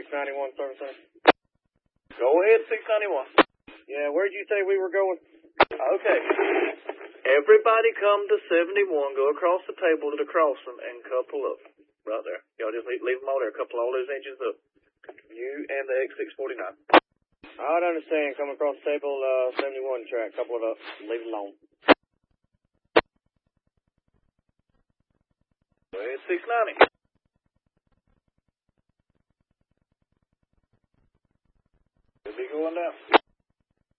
691 Service Center. Go ahead, 691. Yeah, where'd you say we were going? Okay. Everybody come to 71, go across the table to the crossing, and couple up. Right there. Y'all just leave them all there, couple all those inches up. You and the X649. I would understand. Come across the table, 71 track, couple it up, leave it alone. Go ahead, 690.